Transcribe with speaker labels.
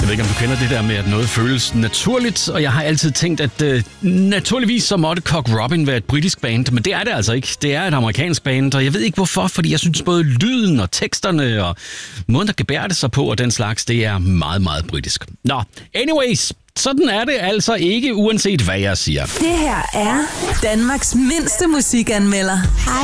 Speaker 1: Jeg ved ikke, om du kender det der med, at noget føles naturligt, og jeg har altid tænkt, at naturligvis så måtte Cock Robin være et britisk band, men det er det altså ikke. Det er et amerikansk band, og jeg ved ikke hvorfor, fordi jeg synes både lyden og teksterne og måden, der gebærer det sig på og den slags, det er meget, meget britisk. Nå, anyways, sådan er det altså ikke, uanset hvad jeg siger.
Speaker 2: Det her er Danmarks mindste musikanmelder. Hej.